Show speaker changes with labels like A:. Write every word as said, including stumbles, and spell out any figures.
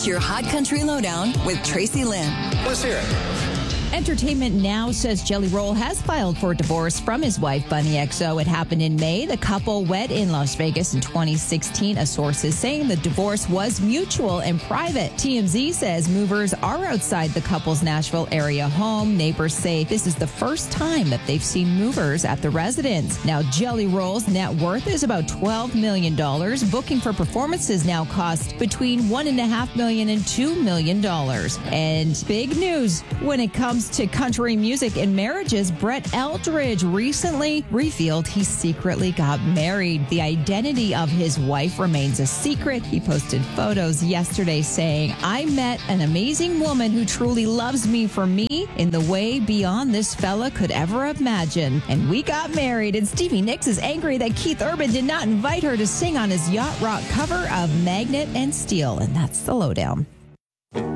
A: It's your Hot Country Lowdown with Tracy Lynn.
B: Let's hear it.
C: Entertainment Now says Jelly Roll has filed for divorce from his wife, Bunny X O. It happened in May. The couple wed in Las Vegas in twenty sixteen. A source is saying the divorce was mutual and private. T M Z says movers are outside the couple's Nashville area home. Neighbors say this is the first time that they've seen movers at the residence. Now, Jelly Roll's net worth is about twelve million dollars. Booking for performances now cost between one point five million dollars and two million dollars. And big news when it comes to country music and marriages, Brett Eldridge recently revealed he secretly got married. The identity of his wife remains a secret. He posted photos yesterday saying, "I met an amazing woman who truly loves me for me in the way beyond this fella could ever imagine. And we got married." And Stevie Nicks is angry that Keith Urban did not invite her to sing on his yacht rock cover of Magnet and Steel. And that's the lowdown.